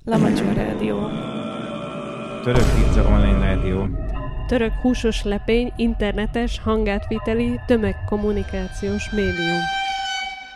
Lamacsó Rádió. Török pizza online rádió. Török húsos lepény internetes hangátviteli tömegkommunikációs médium.